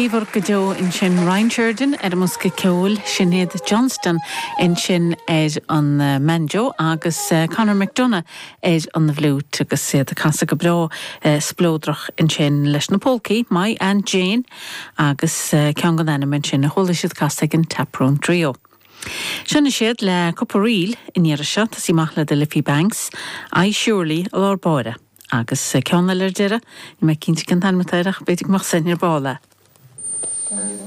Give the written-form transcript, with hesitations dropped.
Níomhar go deo in sin Ryan Sheridan musca ceol Sinead Johnston in sin an Manjo agus Conor McDonough an na bhlút agus de casa go bra splódrach in sin leis na polcaí Mai and Jane agus cean gan anam sin na hola siad casa an taproom trio. Sinna siad le coparíl in Iarasha tas imachla de Liffey Banks I surely or báire agus ceanna leir deire ní me cinnte gan tanmateirech beidir mar senir bála.